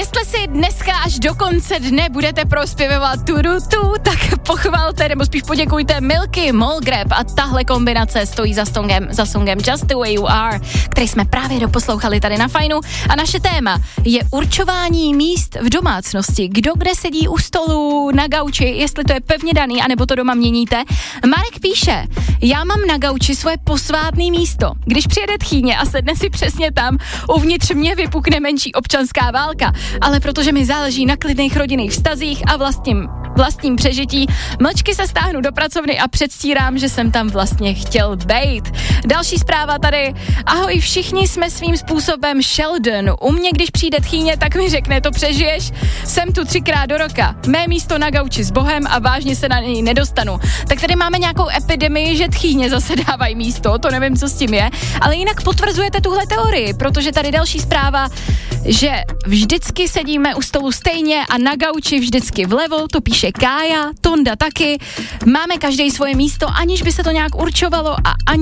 Jestli si dneska až do konce dne budete prospěvovat tu, tak pochvalte, nebo spíš poděkujte Milky, Molgrab a tahle kombinace stojí za songem Just the Way You Are, který jsme právě doposlouchali tady na Fajnu. A naše téma je určování míst v domácnosti. Kdo kde sedí u stolu, na gauči, jestli to je pevně daný, anebo to doma měníte. Marek píše, já mám na gauči svoje posvátné místo. Když přijede tchýně a sedne si přesně tam, uvnitř mě vypukne menší občanská válka, ale protože mi záleží na klidných rodinných vztazích a vlastním přežití, mlčky se stáhnu do pracovny a předstírám, že jsem tam vlastně chtěl bejt. Další zpráva tady. Ahoj, všichni jsme svým způsobem Sheldon. U mě, když přijde tchýně, tak mi řekne, to přežiješ? Jsem tu 3krát do roka. Mé místo na gauči s Bohem a vážně se na něj nedostanu. Tak tady máme nějakou epidemii, že tchýně zase dávají místo, to nevím, co s tím je, ale jinak potvrzujete tuhle teorii, protože tady další zpráva, že vždycky sedíme u stolu stejně a na gauči vždycky vlevo, to píše Kája, Tonda taky. Máme každý svoje místo, aniž by se to nějak určovalo a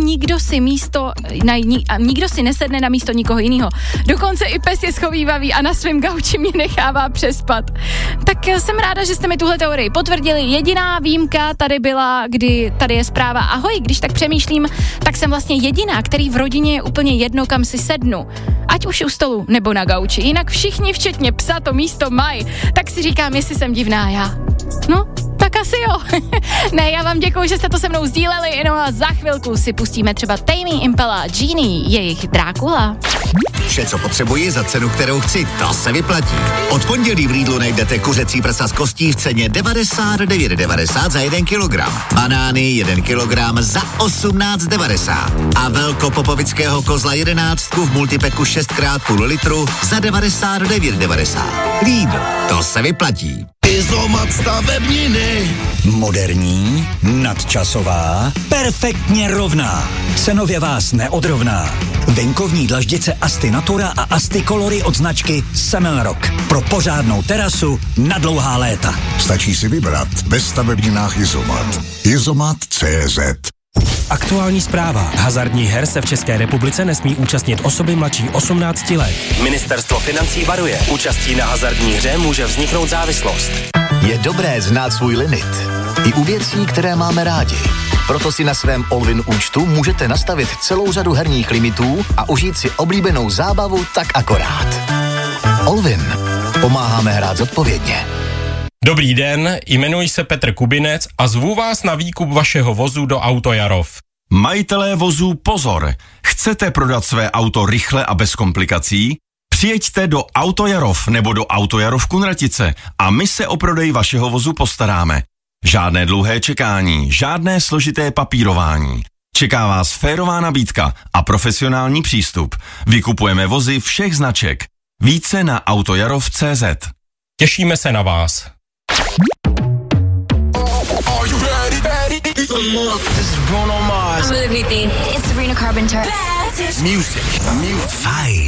nikdo si nesedne na místo nikoho jiného. Dokonce i pes je schovívavý a na svém gauči mě nechává přespat. Tak jsem ráda, že jste mi tuhle teorii potvrdili. Jediná výjimka tady byla, kdy tady je zpráva ahoj, když tak přemýšlím, tak jsem vlastně jediná, který v rodině je úplně jedno, kam si sednu. Ať už u stolu nebo na gauči. Jinak všichni, včetně psa, to místo mají. Tak si říkám, jestli jsem divná já. No, tak asi jo. Ne, já vám děkuju, že jste to se mnou sdíleli, no a za chvilku si pustíme třeba Tame Impala, Genie, jejich Drákula. Vše, co potřebuji za cenu, kterou chci, to se vyplatí. Od pondělí v Lidlu najdete kuřecí prsa z kostí v ceně 99,90 za 1 kilogram. Banány 1 kilogram za 18,90. A velkopopovického kozla 11 v multipeku 6x půl litru za 99,90. Lidl, to se vyplatí. Izomat stavebniny. Moderní, nadčasová, perfektně rovná. Cenově vás neodrovná. Venkovní dlaždice Asti Natura a Asti Colory od značky Semelrock. Pro pořádnou terasu na dlouhá léta. Stačí si vybrat ve stavebninách Izomat. Izomat.cz. Aktuální zpráva. Hazardních her se v České republice nesmí účastnit osoby mladší 18 let. Ministerstvo financí varuje. Účastí na hazardní hře může vzniknout závislost. Je dobré znát svůj limit. I u věcí, které máme rádi. Proto si na svém Allwyn účtu můžete nastavit celou řadu herních limitů a užít si oblíbenou zábavu tak akorát. Allwyn. Pomáháme hrát zodpovědně. Dobrý den, jmenuji se Petr Kubinec a zvu vás na výkup vašeho vozu do Autojarov. Majitelé vozů pozor! Chcete prodat své auto rychle a bez komplikací? Přijeďte do Autojarov nebo do Autojarov Kunratice a my se o prodej vašeho vozu postaráme. Žádné dlouhé čekání, žádné složité papírování. Čeká vás férová nabídka a profesionální přístup. Vykupujeme vozy všech značek. Více na autojarov.cz. Těšíme se na vás. This is Bruno Mars. I'm Olivia Dean. It's Sabrina Carpenter. Music. Fajn.